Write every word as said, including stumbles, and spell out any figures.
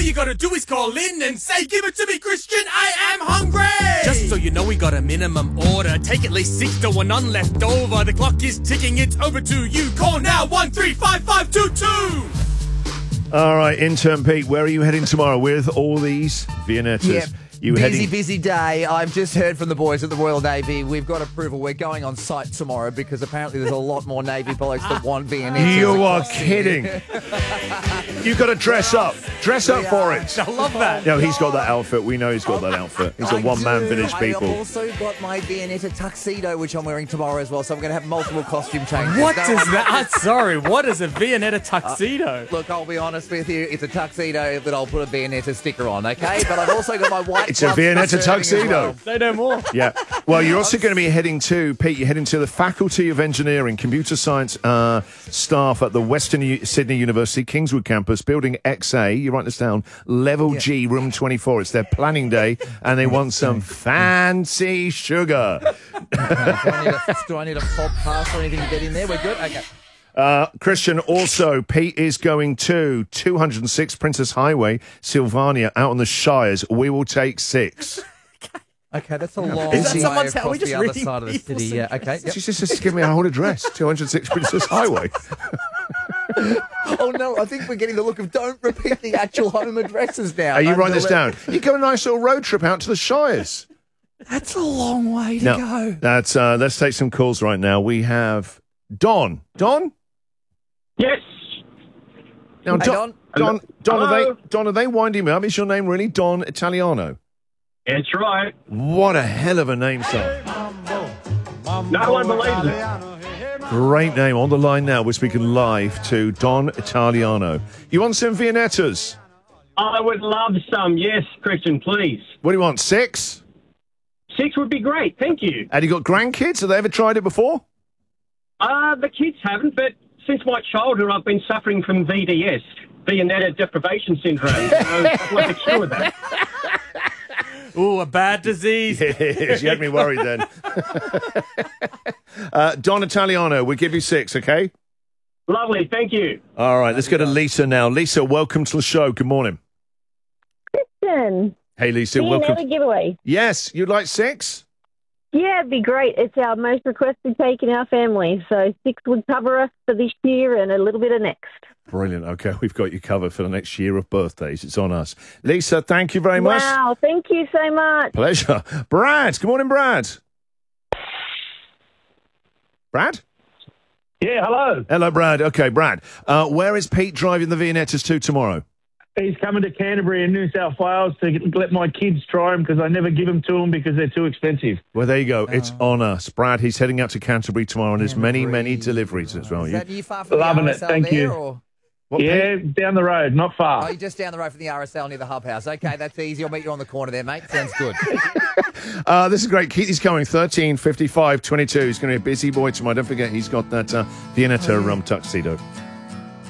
you gotta do is call in and say, give it to me, Christian, I am hungry! Just so you know, we got a minimum order. Take at least six to one on left over. The clock is ticking, it's over to you. Call now, one three five five two two! All right, intern Pete, where are you heading tomorrow with all these Viennettas? Yep. You busy, heading... busy day. I've just heard from the boys at the Royal Navy. We've got approval. We're going on site tomorrow because apparently there's a lot more Navy blokes that want Viennettas. You are kidding. You've got to dress up. Dress up for it. I love that. No, he's got that outfit. We know he's got that outfit. He's a I one-man do. village people. I've also got my Viennetta tuxedo, which I'm wearing tomorrow as well, so I'm going to have multiple costume changes. What No, is I'm- that? I'm sorry, what is a Viennetta tuxedo? Look, I'll be honest with you. It's a tuxedo that I'll put a Viennetta sticker on, okay? But I've also got my white It's a gloves Viennetta serving as tuxedo. well. Say no more. Yeah. Well, you're also going to be heading to, Pete, you're heading to the Faculty of Engineering, Computer Science uh, staff at the Western U- Sydney University, Kingswood campus, Building X A. You write this down. Level Yeah. G, Room twenty-four. It's their planning day, and they want some fancy sugar. do, I need a, do I need a pop pass or anything to get in there? We're good? Okay. Uh, Christian, also, Pete is going to two oh six Princess Highway, Sylvania, out on the Shires. We will take six. Okay, that's a long Is that way someone's house? across We just the other reading side of the people's city. Yeah, okay. Yep. She just, just give me a whole address, two oh six Princess Highway. Oh, no, I think we're getting the look of don't repeat the actual home addresses now. Are you I'm writing this deli- down? You got a nice little road trip out to the Shires. That's a long way to Now, go. that's, uh, let's take some calls right now. We have Don. Don? Yes. Now, Hey, Don, Don. Don, Don, are Hello? they, Don, are they winding me up? Is your name really Don Italiano? That's right. What a hell of a name, son. No one believes it. Great name. On the line now, we're speaking live to Don Italiano. You want some Viennettas? I would love some. Yes, Christian, please. What do you want, six? Six would be great. Thank you. Have you got grandkids? Have they ever tried it before? Uh, the kids haven't, but since my childhood, I've been suffering from V D S, Viennetta Deprivation Syndrome. So I'd like to cure that. Ooh, a bad disease. Yes, you had me worried then. uh, Don Italiano, we'll give you six, okay? Lovely. Thank you. All right, let's go to Lisa now. Lisa, welcome to the show. Good morning. Christian, Hey, Lisa, Viennetta welcome. giveaway. Yes, you'd like six? Yeah, it'd be great. It's our most requested cake in our family, so six would cover us for this year and a little bit of next. Brilliant. Okay, we've got you covered for the next year of birthdays. It's on us. Lisa, thank you very much. Wow, thank you so much. Pleasure. Brad, good morning, Brad. Brad? Yeah, hello. Hello, Brad. Okay, Brad. Uh, where is Pete driving the Viennettas to tomorrow? He's coming to Canterbury in New South Wales to get, let my kids try them because I never give them to them because they're too expensive. Well, there you go. It's on us. Brad, he's heading out to Canterbury tomorrow, and there's many, many deliveries as well. Is You- that you far from Loving the it, R S L thank there, you. Or? What, yeah, Pete? down the road, not Oh, far. you're just down the road from the R S L near the hub house. Okay, that's easy. I'll meet you on the corner there, mate. Sounds good. Uh, this is great. Keith coming, thirteen fifty-five twenty-two. He's going to be a busy boy tomorrow. Don't forget, he's got that uh, Viennetta rum tuxedo.